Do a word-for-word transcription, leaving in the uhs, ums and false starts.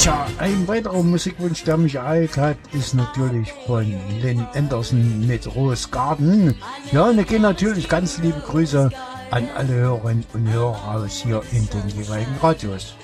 Tja, ein weiterer Musikwunsch, der mich ereilt hat, ist natürlich von Lynn Anderson mit Rose Garden. Ja, und da gehen natürlich ganz liebe Grüße an alle Hörerinnen und Hörer aus hier in den jeweiligen Radios.